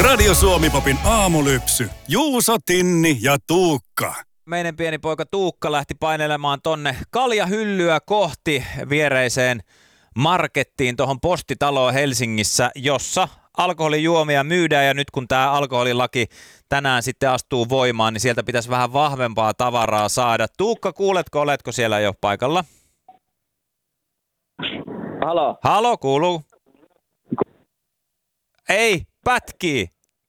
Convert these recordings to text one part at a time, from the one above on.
Radio Suomi-popin aamulypsy. Juuso, Tinni ja Tuukka. Meidän pieni poika Tuukka lähti painelemaan tonne kaljahyllyä kohti viereiseen markettiin tuohon postitaloon Helsingissä, jossa alkoholijuomia myydään, ja nyt kun tämä alkoholilaki tänään sitten astuu voimaan, niin sieltä pitäisi vähän vahvempaa tavaraa saada. Tuukka, kuuletko, oletko siellä jo paikalla? Halo. Halo, kuuluu? Ei, pätkii.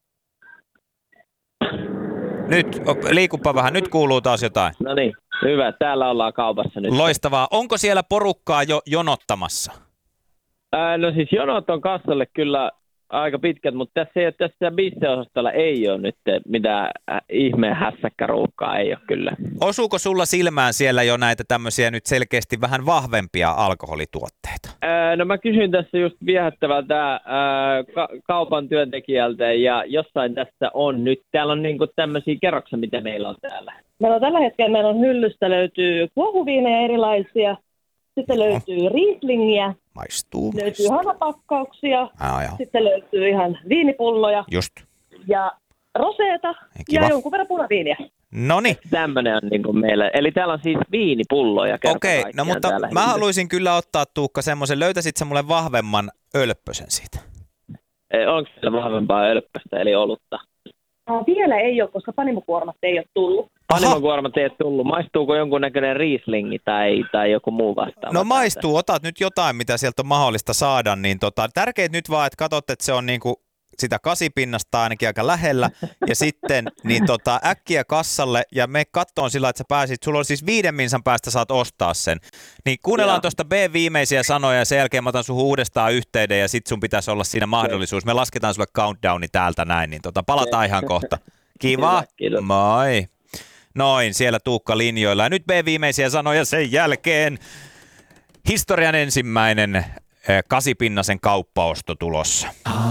Nyt, liikupa vähän, nyt kuuluu taas jotain. No niin, hyvä. Täällä ollaan kaupassa nyt. Loistavaa. Onko siellä porukkaa jo jonottamassa? No siis jonot on kassalle kyllä aika pitkät, mutta tässä bisseosastolla ei ole nyt mitään ihmeen hässäkkäruuhkaa, ei ole kyllä. Osuuko sulla silmään siellä jo näitä tämmöisiä nyt selkeästi vähän vahvempia alkoholituotteita? No mä kysyin tässä just viehättävältä kaupan työntekijältä, ja jossain tässä on nyt. Täällä on niinku tämmöisiä kerroksia, mitä meillä on täällä. Meillä on tällä hetkellä hyllystä löytyy kuohuviinejä erilaisia, sitten löytyy rieslingiä, Maistuu. löytyy hanapakkauksia, Joo. sitten löytyy ihan viinipulloja Just. ja roseeta Kiva. ja jonkun verran punaviiniä. Noniin. Tämmöinen on niinku meillä. Eli täällä on siis viinipulloja. Okei, no mutta mä haluaisin kyllä ottaa, Tuukka, semmoisen, löytäisit sä mulle vahvemman ölppösen siitä? Onko siellä vahvempaa ölppöstä, eli olutta? No, vielä ei ole, koska panimokuormat ei ole tullut. Panimokuormat ei ole tullut. Maistuuko jonkunnäköinen rieslingi tai joku muu vastaava? No maistuu, otat nyt jotain, mitä sieltä on mahdollista saada, niin tärkeintä nyt vaan, että katsot, että se on niinku sitä kasipinnasta ainakin aika lähellä, ja sitten niin äkkiä kassalle, ja me kattoon sillä, että sä pääsit, sulla on siis 5 minsan päästä saat ostaa sen. Niin kuunnellaan tuosta B-viimeisiä sanoja, ja sen jälkeen mä otan suhun uudestaan yhteyden, ja sit sun pitäisi olla siinä mahdollisuus. Me lasketaan sulle countdowni täältä näin, niin palataan ihan kohta. Kiva, Kiitos. moi. Noin, siellä Tuukka linjoilla. Ja nyt B-viimeisiä sanoja, sen jälkeen historian ensimmäinen kasipinnasen kauppaosto tulossa.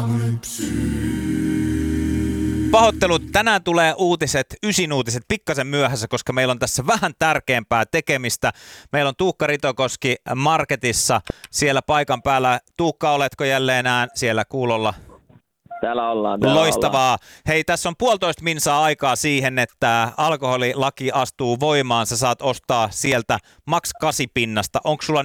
Pahoittelut, tänään tulee ysinuutiset pikkasen myöhässä, koska meillä on tässä vähän tärkeämpää tekemistä. Meillä on Tuukka Ritokoski Marketissa siellä paikan päällä. Tuukka, oletko jälleen siellä kuulolla? Täällä ollaan. Loistavaa. Hei, tässä on 1,5 minsaa aikaa siihen, että alkoholilaki astuu voimaan. Sä saat ostaa sieltä Max 8 pinnasta. Onko sulla